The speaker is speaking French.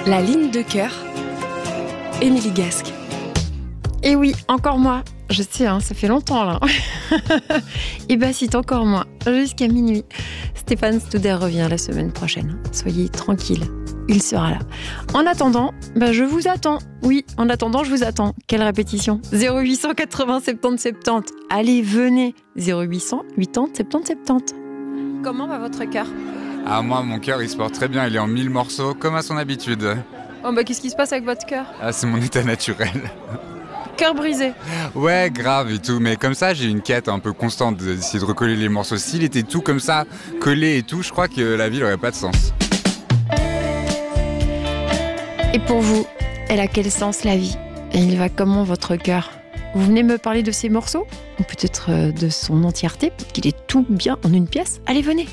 La ligne de cœur, Émilie Gasque. Et oui, encore moi. Je sais, ça fait longtemps là. Et bah c'est encore moi, jusqu'à minuit. Stéphane Stouder revient la semaine prochaine. Soyez tranquilles, il sera là. En attendant, je vous attends. Oui, en attendant, je vous attends. Quelle répétition ? 0800 80 70 70. Allez, venez. 0800 80 70 70. Comment va votre cœur ? Ah, moi, mon cœur, il se porte très bien. Il est en 1000 morceaux, comme à son habitude. Oh qu'est-ce qui se passe avec votre cœur ? Ah, c'est mon état naturel. Cœur brisé. Ouais, grave et tout. Mais comme ça, j'ai une quête un peu constante d'essayer de recoller les morceaux. S'il était tout comme ça, collé et tout, je crois que la vie n'aurait pas de sens. Et pour vous, elle a quel sens la vie ? Et il va comment votre cœur ? Vous venez me parler de ces morceaux ? Ou peut-être de son entièreté ? Peut-être qu'il est tout bien en une pièce ? Allez, venez !